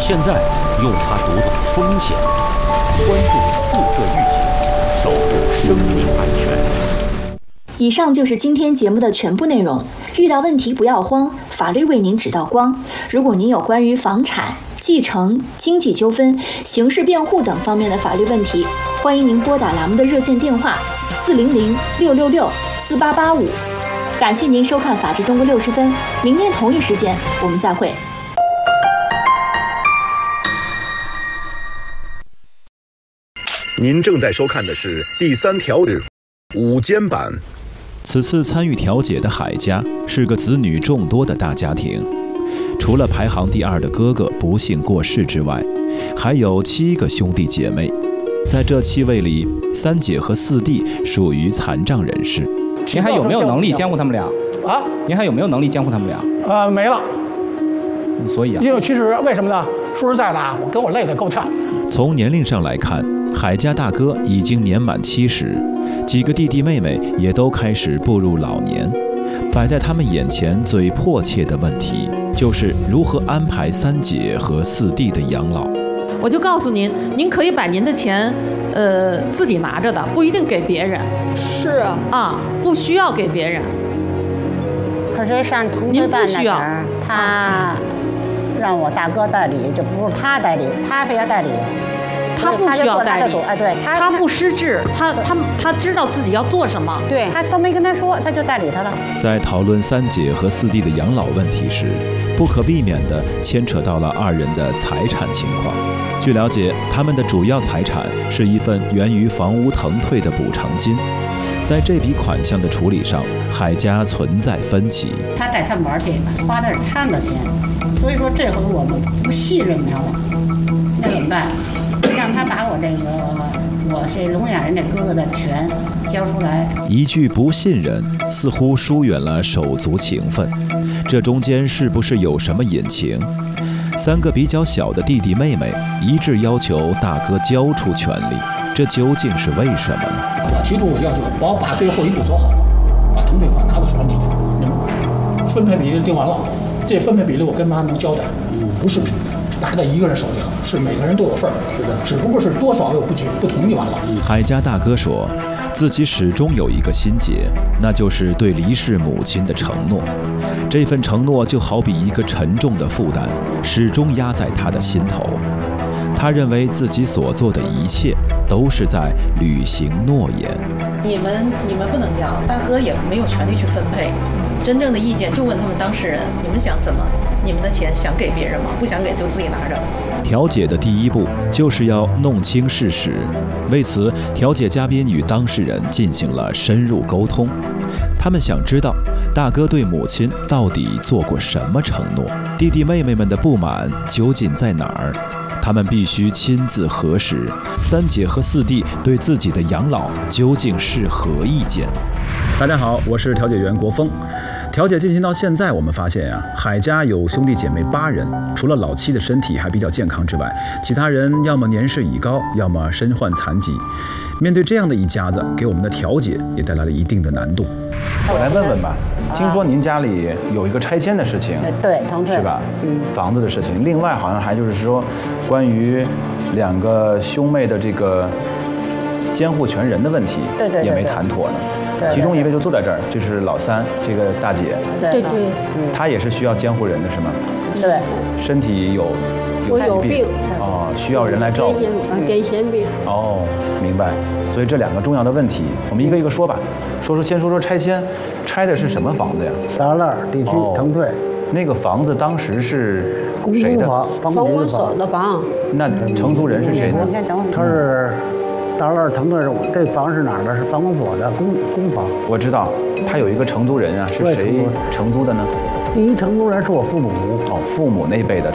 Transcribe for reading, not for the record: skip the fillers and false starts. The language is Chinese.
现在，用它读懂风险，关注四色预警，守护生命安全。 以上就是今天节目的全部内容。遇到问题不要慌，法律为您指道光。如果您有关于房产、继承、经济纠纷、刑事辩护等方面的法律问题，欢迎您拨打栏目的热线电话400-666-4885。感谢您收看《法治中国60分》，明天同一时间我们再会。 您正在收看的是第3条午间版。 此次参与调解的海家是个子女众多的大家庭，除了排行第2的哥哥不幸过世之外，还有7个兄弟姐妹。在这7位里，3姐和4弟属于残障人士。 您还有没有能力监护他们俩？啊？您还有没有能力监护他们俩？ 没了。 所以啊， 因为其实为什么呢？说实在的啊，给我累得够呛。 从年龄上来看，海家大哥已经年满70，几个弟弟妹妹也都开始步入老年。摆在他们眼前最迫切的问题，就是如何安排3姐和4弟的养老。 我就告诉您，您可以把您的钱，自己拿着的，不一定给别人。 是啊， 不需要给别人。 可是上同学办那边，他让我大哥代理，就不是他代理，他非要代理。 他不需要代理， 哎，对他不失智，他知道自己要做什么， 对他都没跟他说，他就代理他了。 在讨论3姐和4弟的养老问题时，不可避免地牵扯到了2人的财产情况。据了解，他们的主要财产是一份源于房屋腾退的补偿金，在这笔款项的处理上，海家存在分歧。 他带他们玩去，花的是他们的钱，所以说这回我们不信任他了，那怎么办？让他把我是聋哑人的哥哥的权交出来。 一句不信任，似乎疏远了手足情分。这中间是不是有什么隐情？3个比较小的弟弟妹妹一致要求大哥交出权利，这究竟是为什么呢？ 我提出我要求，把最后一步走好，把腾退款拿到手里，分配比例定完了，这分配比例我跟妈能交代，不是拿在一个人手里了，是每个人都有份儿，是的，只不过是多少有不同就完了。 海家大哥说，自己始终有一个心结，那就是对离世母亲的承诺。这份承诺就好比一个沉重的负担，始终压在他的心头。他认为自己所做的一切都是在履行诺言。 你们不能要，大哥也没有权利去分配。真正的意见就问他们当事人，你们想怎么？你们的钱想给别人吗？不想给就自己拿着。 调解的第一步就是要弄清事实，为此，调解嘉宾与当事人进行了深入沟通。他们想知道大哥对母亲到底做过什么承诺，弟弟妹妹们的不满究竟在哪儿？他们必须亲自核实3姐和4弟对自己的养老究竟是何意见。 大家好，我是调解员国峰。调解进行到现在，我们发现呀，海家有兄弟姐妹8人，除了老7的身体还比较健康之外，其他人要么年事已高，要么身患残疾。面对这样的一家子，给我们的调解也带来了一定的难度。我来问问吧，听说您家里有一个拆迁的事情， 对，腾退是吧？房子的事情。另外好像还就是说，关于2个兄妹的这个监护权人的问题， 对， 也没谈妥呢。其中一位就坐在这儿，这是老3，这个大姐。 对， 她也是需要监护人的是吗？ 对。 身体有疾病哦，需要人来照顾。 癫痫病。 哦，明白。所以这2个重要的问题，我们一个一个说吧。先说说拆迁，拆的是什么房子呀？ 大栅地区腾退。 那个房子当时是谁的？ 房屋所的房。 那承租人是谁呢？ 他是。大栅腾退，这房是哪儿的？是房管所的公房。 我知道，他有一个承租人啊，是谁承租的呢？ 第一承租人是我父母。 哦，父母那辈的